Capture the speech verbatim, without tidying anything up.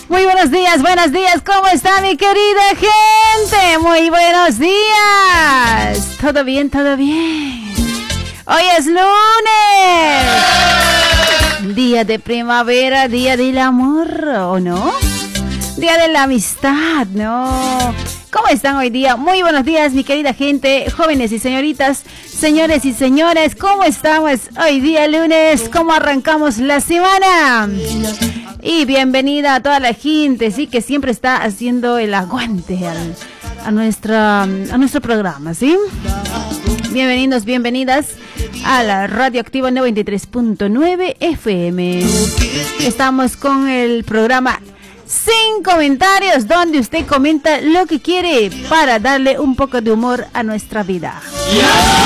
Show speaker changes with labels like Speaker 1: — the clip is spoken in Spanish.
Speaker 1: Muy buenos días, buenos días, ¿cómo está mi querida gente? Muy buenos días. ¿Todo bien, todo bien? Hoy es lunes. Día de primavera, día del amor, ¿o no? Día de la amistad, ¿no? ¿Cómo están hoy día? Muy buenos días, mi querida gente, jóvenes y señoritas, señores y señores, ¿cómo estamos hoy día lunes? ¿Cómo arrancamos la semana? Y bienvenida a toda la gente, sí, que siempre está haciendo el aguante al, a, nuestra, a nuestro programa, ¿sí? Bienvenidos, bienvenidas a la Radio Activa noventa y tres punto nueve F M. Estamos con el programa Sin Comentarios, donde usted comenta lo que quiere para darle un poco de humor a nuestra vida.